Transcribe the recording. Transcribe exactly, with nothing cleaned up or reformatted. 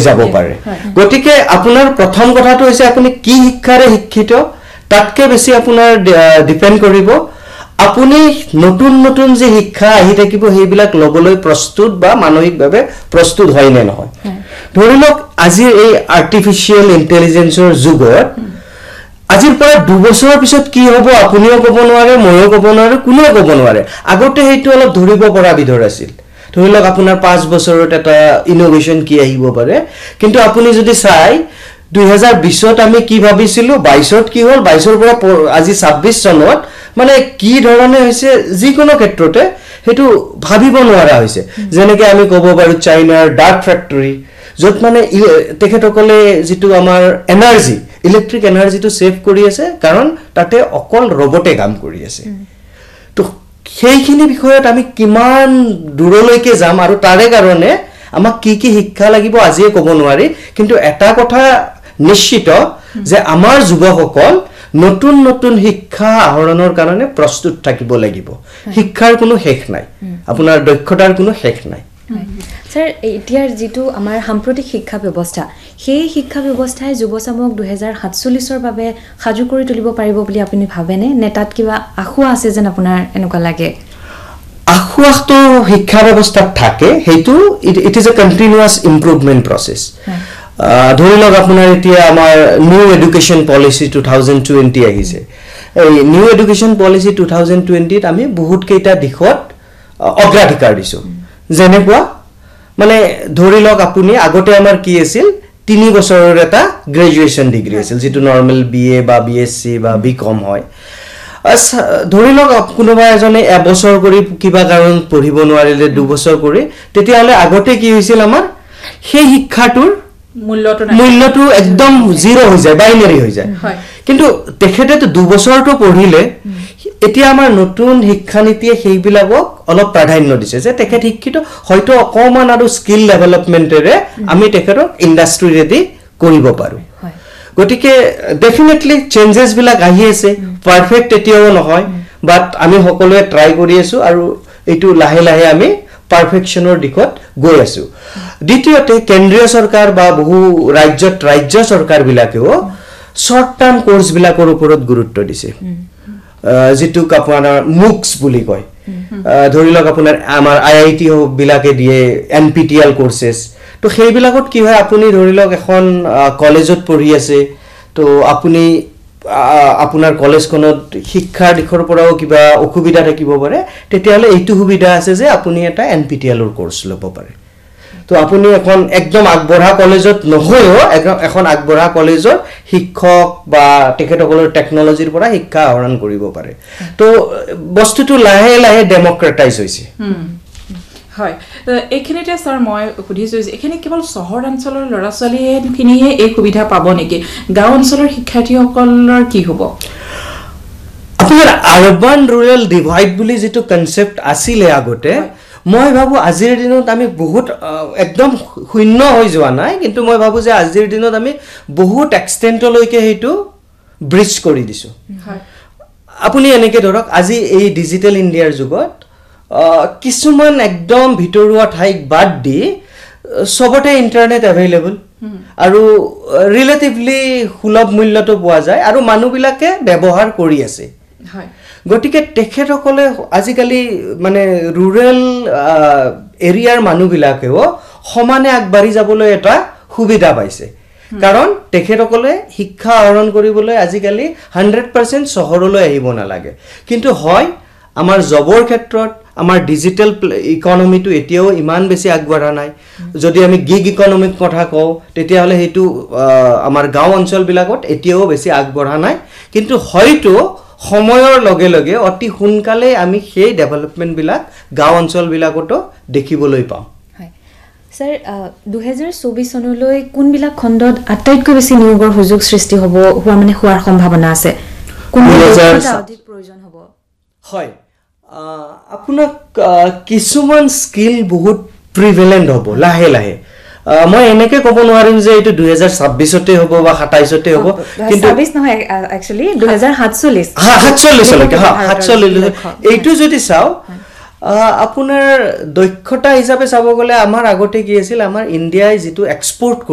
যাব পাৰে গতিকে আপোনাৰ প্ৰথম কথাটো হৈছে আপুনি কি শিক্ষাৰে শিক্ষিত তাতকে বেছি আপোনাৰ ডিপেন্ড কৰিব আপুনি নতুন নতুন যে শিক্ষা আহি থাকিব সেইবিলাক লবলৈ প্ৰস্তুত বা মানসিকভাৱে প্ৰস্তুত হয় নে নহয় ধৰি লওক আজিৰ এই আৰ্টিফিশিয়াল ইন্টেলিজেন্সৰ যুগত আজিৰ পৰা দুবছৰৰ পিছত কি হ'ব আপুনিও ক'ব নোৱাৰে ময়ো ক'ব নোৱাৰো কোনেও ক'ব নোৱাৰে আগতে হেতু অলপ ধৰিব পৰা বিধৰ আছিল ধৰি লওক আপোনাৰ পাঁচ বছৰত এটা ইনোভেশন কি আহিব পাৰে কিন্তু আপুনি যদি চাই দুই হাজাৰ বিশ ত আমি কি ভাবিছিলো বাইশ ত কি হ'ল বাইশ ৰ পৰা আজি ছাব্বিশ চনত মানে কি ধৰণে হৈছে যিকোনো ক্ষেত্ৰতে হেতু ভাবিব নোৱাৰা হৈছে যেনেকৈ আমি ক'ব পাৰো চাইনাৰ ডাৰ্ক ফ্যাক্টৰী যত মানে তেখেতসকলে যেটো আমাৰ এনাৰ্জি ইলেক্ট্ৰিক এনাৰ্জিটো সেভ কৰি আছে কাৰণ তাতে অকল ৰবটে কাম কৰি আছে তো সেইখিনি বিষয়ত আমি কিমান দূৰলৈকে যাম আৰু তাৰে কাৰণে আমাক কি কি শিক্ষা লাগিব আজিয়ে ক'ব নোৱাৰি কিন্তু এটা কথা নিশ্চিত যে আমাৰ যুৱকসকল নতুন নতুন শিক্ষা আহৰণৰ কাৰণে প্ৰস্তুত থাকিব লাগিব শিক্ষাৰ কোনো শেষ নাই আপোনাৰ দক্ষতাৰ কোনো শেষ নাই স্যাৰ এতিয়াৰ যেটো আমাৰ সাম্প্ৰতিক শিক্ষা ব্যৱস্থা সেই শিক্ষা ব্যৱস্থাই যুৱচামক দুই হাজাৰ সাতচল্লিশ ৰ বাবে সাজু কৰি তুলিব পাৰিব বুলি আপুনি ভাবেনে নেতাত কিবা আখুৱা আছে যেন আপোনাৰ এনেকুৱা লাগে আখুৱাটো শিক্ষা ব্যৱস্থাত থাকে হেতু it is a continuous improvement process ধৰি লওক আপোনাৰ এতিয়া আমাৰ new education policy two thousand twenty আহিছে এই new education policy two thousand twenty ত আমি বহুত কেইটা দিশত অগ্ৰাধিকাৰ দিছো যেনেকুৱা মানে ধৰি লওক আপুনি আগতে আমাৰ কি আছিল তিনি বছৰৰ এটা গ্ৰেজুৱেচন ডিগ্ৰী আছিল যেটো নৰমাল বিএ বা বিএসসি বা বিকম হয় ধৰি লওক কোনোবা এজনে এবছৰ কৰি কিবা কাৰণ পঢ়িব নোৱাৰিলে দুবছৰ কৰি তেতিয়ালে আগতে কি হৈছিল আমাৰ সেই শিক্ষাটোৰ মূল্যটো মূল্যটো একদম জিৰো হৈ যায় বাইনাৰী হৈ যায় কিন্তু তেখেতেটো দুবছৰটো পঢ়িলে এতিয়া আমাৰ নতুন শিক্ষা নীতিয়ে সেইবিলাকক অলপ প্ৰাধান্য দিছে যে তেখেত শিক্ষিত হয়তো অকমান আৰু স্কিল ডেভেলপমেন্টৰে আমি তেখেতক ইন্ডাষ্ট্ৰি ৰেডি কৰিব পাৰো গতিকে ডেফিনেটলি চেঞ্জেস বিলাক আহি আছে পারফেক্ট এতিয়াও নহয় বাট আমি সকলোৱে ট্ৰাই কৰি আছো আৰু এটো লাহে লাহে আমি পারফেকশনৰ দিশত গৈ আছো দ্বিতীয়তে কেন্দ্ৰীয় চৰকাৰ বা বহু ৰাজ্যত ৰাজ্য চৰকাৰ বিলাকেও শৰ্ট টাৰ্ম কোৰ্স বিলাকৰ ওপৰত গুৰুত্ব দিছে যেটো আপোনাৰ মুক্স বুলি কয় ধৰি লওক আপোনাৰ আমাৰ আইআইটি বিলাকে দিয়ে এনপিটিএল কোৰ্সেস তো সেইবিলাকত কি হয় আপুনি ধৰি লওক এখন কলেজত পঢ়ি আছে তো আপুনি আপোনাৰ কলেজখনত শিক্ষাৰ দিশৰ পৰাও কিবা অসুবিধা থাকিব পাৰে তেতিয়ালে এইটো সুবিধা আছে যে আপুনি এটা এনপিটিএল ৰ কোৰ্স ল'ব পাৰে তো আপুনি এখন একদম আগবঢ়া কলেজত নহয়ও এখন আগবঢ়া কলেজৰ শিক্ষক বা তেখেতসকলৰ টেকনলজিৰ পৰা শিক্ষা আহৰণ কৰিব পাৰে তো বস্তুটো লাহে লাহে ডেমোক্ৰেটাইজ হৈছে হয় এখিনিতে স্যাৰ মই সুধিছো যে এখিনি কেৱল চহৰ অঞ্চলৰ ল'ৰা ছোৱালীখিনিয়ে এই সুবিধা পাব নেকি গাঁও অঞ্চলৰ শিক্ষাৰ্থীসকলৰ কি হ'ব আপোনাৰ আৰবান ৰুৰেল ডিভাইড বুলি যেটো কনসেপ্ট আছিল আগতে মই ভাবো আজিৰ দিনত আমি বহুত একদম শূন্য হৈ যোৱা নাই কিন্তু মই ভাবো যে আজিৰ দিনত আমি বহুত এক্সটেন্টলৈকে হেতু ব্ৰিজ কৰি দিছো হয় আপুনি এনেকে ধৰক আজি এই ডিজিটেল ইণ্ডিয়াৰ যুগত কিছুমান একদম ভিতৰুৱা ঠাইক বাদ দি সবতে ইন্টাৰনেট এভেইলেবল আৰু ৰিলেটিভলি সুলভ মূল্যটো পোৱা যায় আৰু মানুহবিলাকে ব্যৱহাৰ কৰি আছে হয় গটিকে তেখেতসকলে আজিকালি মানে ৰুৰেল এৰিয়াৰ মানুহবিলাকেও সমানে আগবাঢ়ি যাবলৈ এটা সুবিধা পাইছে কাৰণ তেখেতসকলে শিক্ষা আহৰণ কৰিবলৈ আজিকালি হাণ্ড্ৰেড পাৰ্চেণ্ট চহৰলৈ আহিব নালাগে কিন্তু হয় আমাৰ জবৰ ক্ষেত্ৰত আমাৰ ডিজিটেল ইকোনমিটো এতিয়াও ইমান বেছি আগবঢ়া নাই যদি আমি গিগ ইকোনমিক কথা কওঁ তেতিয়াহলে হেতু আমাৰ গাঁও অঞ্চল বিলাকত এতিয়াও বেছি আগবঢ়া নাই কিন্তু হয়তো সময়ৰ লগে লগে অতি সোনকালে আমি সেই ডেভেলপমেন্ট বিলাক গাঁও অঞ্চল বিলাকতো দেখিবলৈ পাম হয় স্যাৰ দুই হাজাৰ চৌবিশ চনলৈ কোনবিলাক খণ্ডত আটাইতকৈ বেছি নিয়োগৰ সুযোগ সৃষ্টি হ'ব হোৱা মানে হোৱাৰ সম্ভাৱনা আছে কোনবিলাক অধিক প্ৰয়োজন হ'ব হয় আপোনাক কিছুমান স্কিল বহুত প্ৰিভেলেন্ট হ'ব লাহে লাহে মই এনেকে ক'ব নোৱাৰিম যে এটো দুই হাজাৰ ছাব্বিশ তে হ'ব বা সাতাইশ তে হ'ব কিন্তু ছাব্বিশ নহয় একচুয়ালি দুই হাজাৰ সাতচল্লিশ হ্যাঁ সাতচল্লিশ লৈকে হ্যাঁ সাতচল্লিশ এইটো যদি চাও আপোনাৰ দক্ষতা হিচাপে চাব গলে আমাৰ আগতে কি আছিল আমাৰ ইন্ডিয়াই যেটো এক্সপোৰ্ট